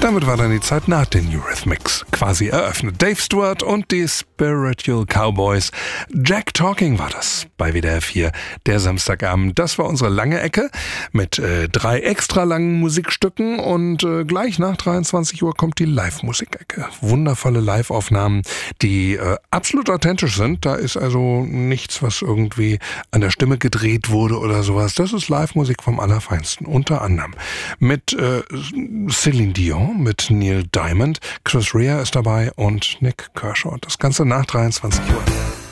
Damit war dann die Zeit nach den Eurythmics quasi eröffnet. Dave Stewart und die Spiritual Cowboys. Jack Talking war das bei WDR 4, der Samstagabend. Das war unsere lange Ecke mit 3 extra langen Musikstücken und gleich nach 23 Uhr kommt die Live-Musikecke. Wundervolle Live-Aufnahmen, die absolut authentisch sind. Da ist also nichts, was irgendwie an der Stimme gedreht wurde oder sowas. Das ist Live-Musik vom Allerfeinsten. Unter anderem mit Celine Dion, mit Neil Diamond, Chris Rea ist dabei und Nick Kershaw. Das Ganze nach 23 Uhr.